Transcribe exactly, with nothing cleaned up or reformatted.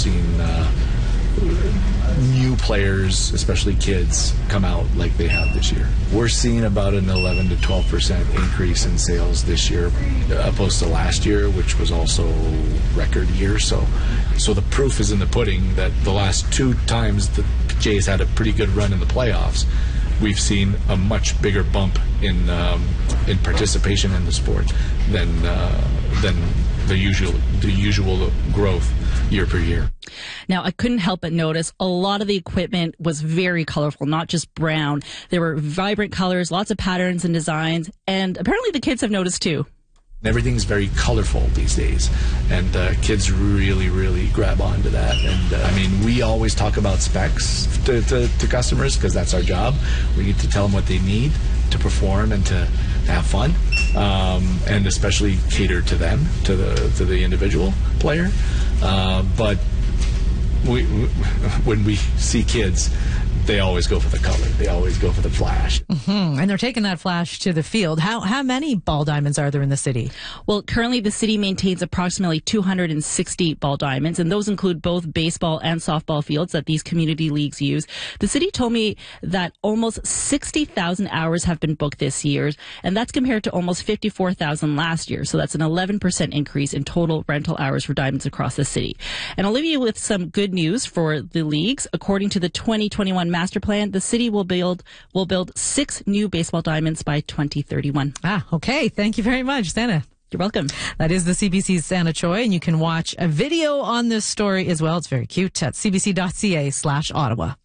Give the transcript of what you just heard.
seen uh, new players, especially kids, come out like they have this year. We're seeing about an eleven to twelve percent increase in sales this year, opposed to last year, which was also record year. So, so the proof is in the pudding that the last two times the Jays had a pretty good run in the playoffs, we've seen a much bigger bump in um, in participation in the sport than uh, than the usual the usual growth year per year. Now, I couldn't help but notice a lot of the equipment was very colorful, not just brown. There were vibrant colors, lots of patterns and designs, and apparently the kids have noticed too. Everything's very colorful these days, and uh, kids really, really grab onto that. And uh, I mean, we always talk about specs to, to, to customers because that's our job. We need to tell them what they need to perform and to, to have fun, um, and especially cater to them, to the to the individual player. Uh, but we, we, when we see kids, they always go for the color. They always go for the flash. Mm-hmm. And they're taking that flash to the field. How how many ball diamonds are there in the city? Well, currently the city maintains approximately two hundred sixty ball diamonds, and those include both baseball and softball fields that these community leagues use. The city told me that almost sixty thousand hours have been booked this year, and that's compared to almost fifty-four thousand last year. So that's an eleven percent increase in total rental hours for diamonds across the city. And I'll leave you with some good news for the leagues. According to the twenty twenty-one master plan, the city will build will build six new baseball diamonds by twenty thirty-one. Ah, okay. Thank you very much, Sana. You're welcome. That is the C B C's Sana Choi, and you can watch a video on this story as well. It's very cute at c b c dot c a slash Ottawa.